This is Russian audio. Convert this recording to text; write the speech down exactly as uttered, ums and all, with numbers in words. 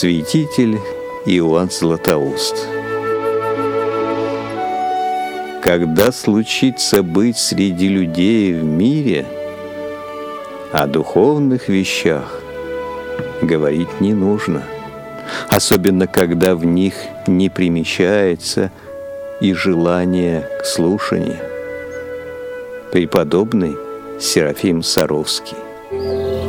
Святитель Иоанн Златоуст. Когда случится быть среди людей в мире, о духовных вещах говорить не нужно, особенно когда в них не примещается и желание к слушанию. Преподобный Серафим Саровский.